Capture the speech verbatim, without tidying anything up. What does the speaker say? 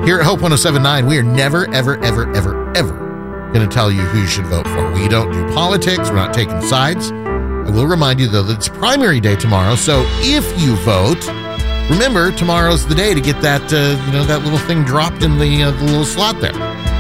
Here at Hope one oh seven point nine, we are never, ever, ever, ever, ever going to tell you who you should vote for. We don't do politics. We're not taking sides. I will remind you, though, that it's primary day tomorrow. So if you vote, remember, tomorrow's the day to get that, uh, you know, that little thing dropped in the, uh, the little slot there.